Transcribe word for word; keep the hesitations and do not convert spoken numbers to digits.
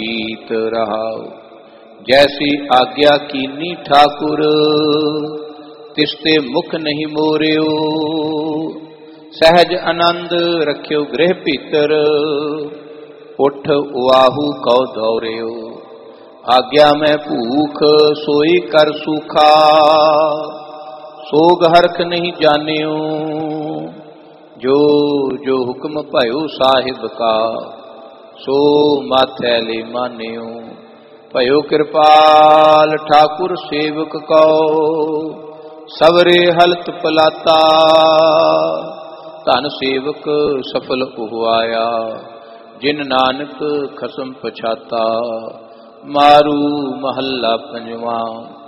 रीत रहाओ। जैसी आज्ञा कीनी ठाकुर तिसते मुख नहीं मोरियो। सहज आनंद रखियो गृह भीतर उठ उआहू कौ दौरियो। आज्ञा में भूख सोई कर सूखा सोग हरख नहीं जानियो। जो जो हुक्म भयो साहिब का सो माथै ले मानियो। भयो कृपाल ठाकुर सेवक को सवरे हलत पलाता। धन सेवक सफल हुआया जिन नानक खसम पछाता। मारू महला पंजवा।